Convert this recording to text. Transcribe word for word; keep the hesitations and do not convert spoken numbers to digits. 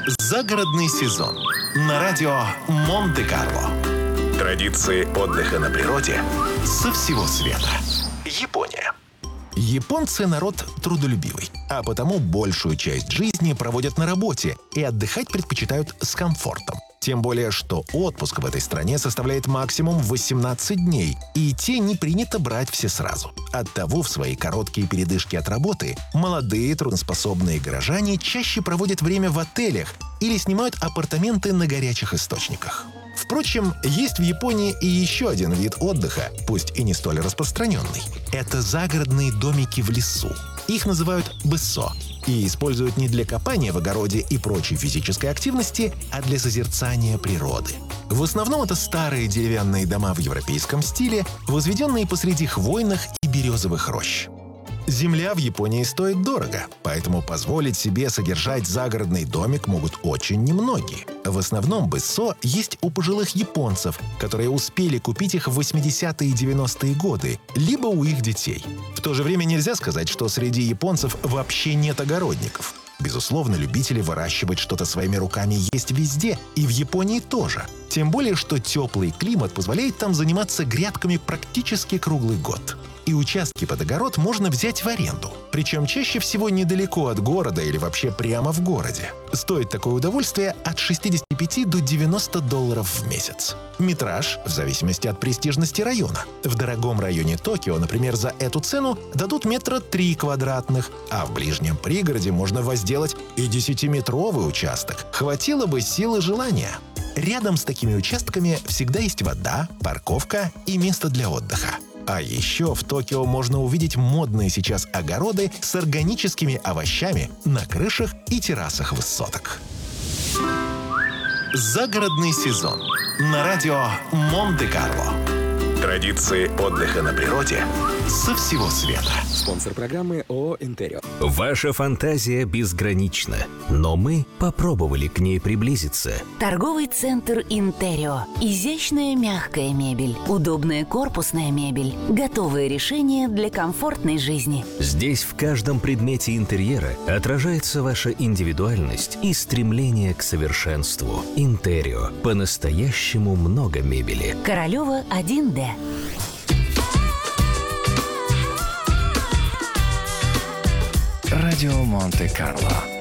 Загородный сезон на радио Монте-Карло. Традиции отдыха на природе со всего света. Япония. Японцы народ трудолюбивый, а потому большую часть жизни проводят на работе и отдыхать предпочитают с комфортом. Тем более, что отпуск в этой стране составляет максимум восемнадцать дней, и те не принято брать все сразу. Оттого в свои короткие передышки от работы молодые трудоспособные горожане чаще проводят время в отелях или снимают апартаменты на горячих источниках. Впрочем, есть в Японии и еще один вид отдыха, пусть и не столь распространенный. Это загородные домики в лесу. Их называют бэссо и используют не для копания в огороде и прочей физической активности, а для созерцания природы. В основном это старые деревянные дома в европейском стиле, возведенные посреди хвойных и березовых рощ. Земля в Японии стоит дорого, поэтому позволить себе содержать загородный домик могут очень немногие. В основном бэссо есть у пожилых японцев, которые успели купить их в восьмидесятые и девяностые годы, либо у их детей. В то же время нельзя сказать, что среди японцев вообще нет огородников. Безусловно, любители выращивать что-то своими руками есть везде, и в Японии тоже. Тем более, что теплый климат позволяет там заниматься грядками практически круглый год. И участки под огород можно взять в аренду. Причем чаще всего недалеко от города или вообще прямо в городе. Стоит такое удовольствие от шестидесяти пяти до девяноста долларов в месяц. Метраж в зависимости от престижности района. В дорогом районе Токио, например, за эту цену дадут метра три квадратных, а в ближнем пригороде можно возделать и десятиметровый участок. Хватило бы силы желания. Рядом с такими участками всегда есть вода, парковка и место для отдыха. А еще в Токио можно увидеть модные сейчас огороды с органическими овощами на крышах и террасах высоток. Загородный сезон на радио Монте-Карло. Традиции отдыха на природе со всего света. Спонсор программы ООО «Интерио». Ваша фантазия безгранична, но мы попробовали к ней приблизиться. Торговый центр «Интерио». Изящная мягкая мебель, удобная корпусная мебель, готовые решения для комфортной жизни. Здесь в каждом предмете интерьера отражается ваша индивидуальность и стремление к совершенству. «Интерио». По-настоящему много мебели. Королева, один Д. Радио Монте-Карло.